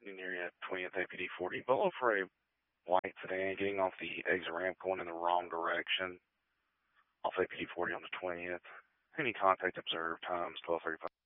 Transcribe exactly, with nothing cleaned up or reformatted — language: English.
Evening area, twentieth A P D forty. Below for a white sedan getting off the exit ramp going in the wrong direction off A P D forty on the twentieth. Any contact observed, times twelve thirty-five.